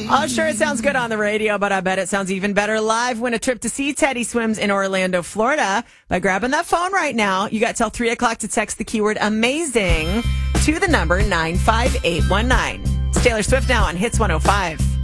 Oh, sure, it sounds good on the radio, but I bet it sounds even better live. Win a trip to see Teddy Swims in Orlando, Florida by grabbing that phone right now. You got till 3 o'clock to text the keyword amazing to the number 95819. It's Taylor Swift now on Hits 105.